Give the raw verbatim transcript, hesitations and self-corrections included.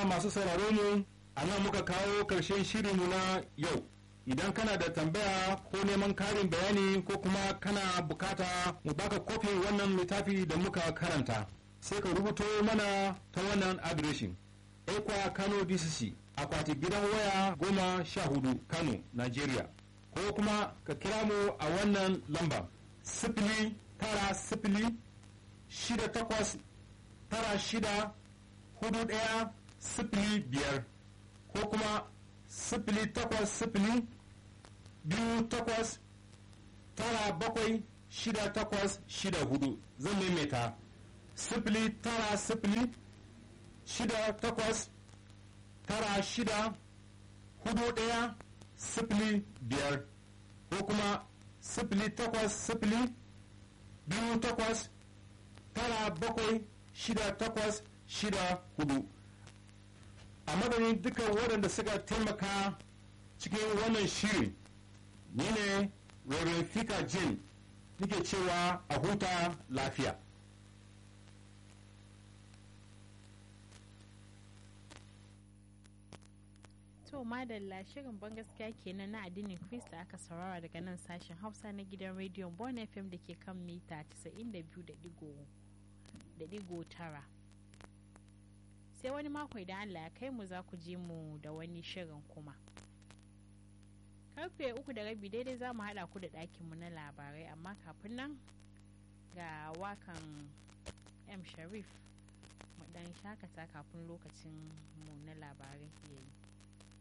jama'a masu sauraro mu a nan muka kawo ƙarshen shirinmu na yau. Idan kana da tambaya ko neman karin bayani ko kuma kana bukata mu baka kofin wannan littafi da muka karanta, sai ka rubuto mana ta wannan adireshin: Ekwa Kano D C C, akwati gidan waya goma sha hudu, Kano, Nigeria. Ko kuma ka kira mu a wannan lamba sifili tara sifili shida takwas tara shida hudu ɗaya sifili biyar, ko kuma sifili takwas sifili biyu takwas tara bakwai shida takwas shida hudu. Zan maimaita: sifili tara sifili shida takwas tara shida hudu ɗaya sifili biyar, ko kuma sifili takwas sifili biyu takwas tara bakwai shida takwas shida hudu. A madadin dukkan waɗanda suka taimaka cikin wannan shiri, ni ne Reverend Fika Jin nike cewa a huta lafiya. To madalla, shirin ban gaskiya kenan na addinin Kirista aka saurara daga nan sashen Hausa na gidan rediyon Bon F M da ke kan mita casa'in da biyu da digo tara. Sai wani mako idan Allah ya kai mu za ku ji mu da wani shirin kuma. Karfe uku da rabi daidai za mu haɗa ku da ɗakinmu na labarai, amma kafin nan ga wakan M Sharif mu ɗan shakata kafin lokacin mu na labarai yayi.